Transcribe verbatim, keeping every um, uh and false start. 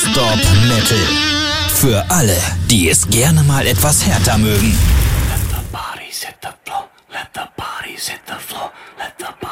Non-Stop Metal. Für alle, die es gerne mal etwas härter mögen. Let the bodies hit the floor. Let the bodies hit the floor. Let the